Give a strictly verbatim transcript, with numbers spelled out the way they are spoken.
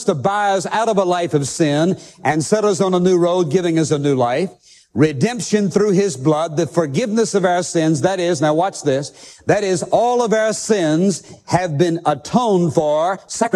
to buy us out of a life of sin and set us on a new road, giving us a new life. Redemption through his blood, the forgiveness of our sins. That is, now watch this, that is, all of our sins have been atoned for, sacrificed